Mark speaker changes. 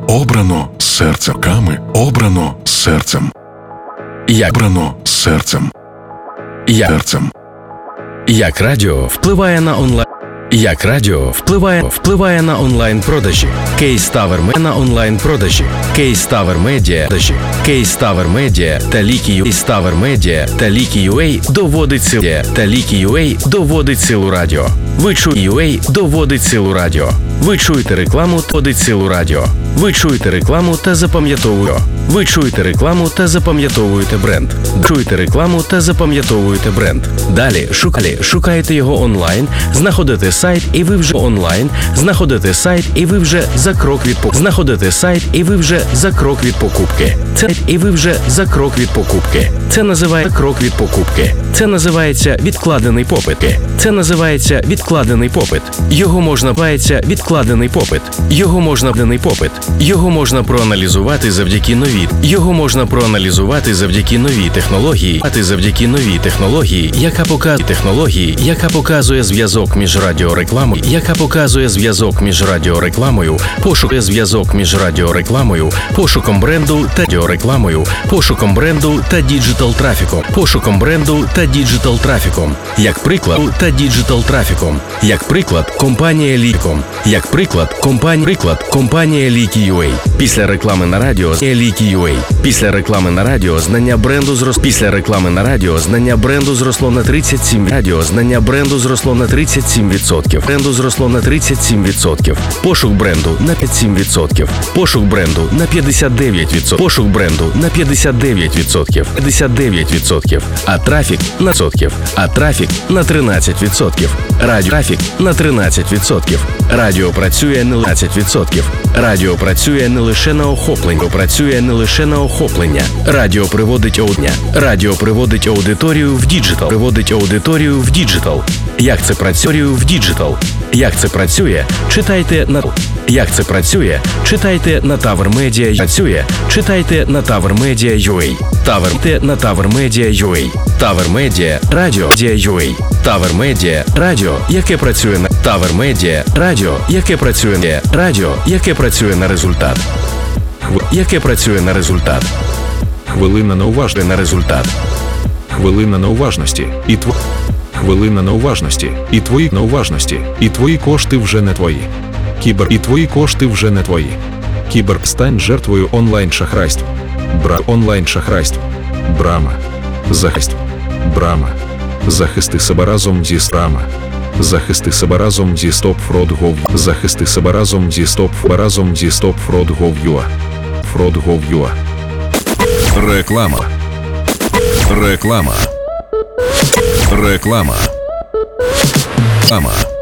Speaker 1: Обрано серцем. Обрано серцем. Обрано серцем. Серцем.
Speaker 2: Як радіо впливає на онлайн. Як радіо впливає на онлайн-продажі. Кейс Tower на онлайн-продажі. Кейс Tower Media. Кейс Tower Media та Лікі.UA доводить силу радіо. Ви чуєте доводить силу радіо. Ви чуєте рекламу, доводить силу радіо. Ви чуєте рекламу та запам'ятовуєте. Ви чуєте рекламу та запам'ятовуєте бренд. Чуєте рекламу та запам'ятовуєте бренд. Далі шукаєте його онлайн, знаходите сайт і ви вже онлайн, знаходите сайт і ви вже за крок від покупки. Знаходите сайт і ви вже за крок від покупки. Це називається крок від покупки. Це називається відкладений попит. Це називається відкладений попит. Його можна відкладений попит. Його можна проаналізувати завдяки новій технології, яка показує зв'язок між радіорекламою, пошуком бренду та діджитал трафіком. Як приклад, компанія Лікі.UA. Після реклами на радіо знання бренду зросло на 37%. Пошук бренду на 57%. Пошук бренду на 59%. Пошук бренду на 59%. А трафік на 13%. Радіотрафік на 13%. Радіо працює не лише на охоплення. Радіо приводить аудиторію в діджитал. Як це працює? Читайте на Tower Media.UA. Tower Media радіо, яке працює на результат.
Speaker 3: Хвилина на уважності. І твої кошти вже не твої. Кібер, стань жертвою онлайн-шахрайств. Брама. Захисти себе разом зі Брама. Захисти себе разом зі StopFraud.gov.ua.
Speaker 1: Реклама.